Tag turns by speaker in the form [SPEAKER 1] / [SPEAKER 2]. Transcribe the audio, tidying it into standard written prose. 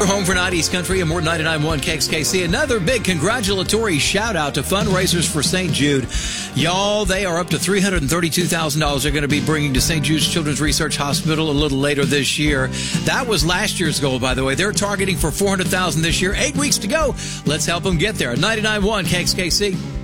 [SPEAKER 1] We're home for Night East Country and more 99.1 KXKC. Another big congratulatory shout out to fundraisers for St. Jude. Y'all, they are up to $332,000 they're going to be bringing to St. Jude's Children's Research Hospital a little later this year. That was last year's goal, by the way. They're targeting for $400,000 this year. 8 weeks to go. Let's help them get there. 99.1 KXKC.